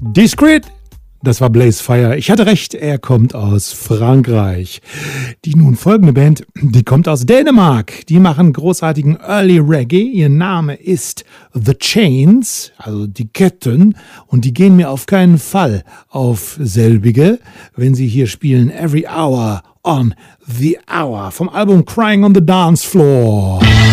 Discreet, das war Blaze Fire. Ich hatte recht, er kommt aus Frankreich. Die nun folgende Band, die kommt aus Dänemark. Die machen großartigen Early Reggae. Ihr Name ist The Chains, also die Ketten. Und die gehen mir auf keinen Fall auf selbige, wenn sie hier spielen Every Hour on the Hour vom Album Crying on the Dance Floor.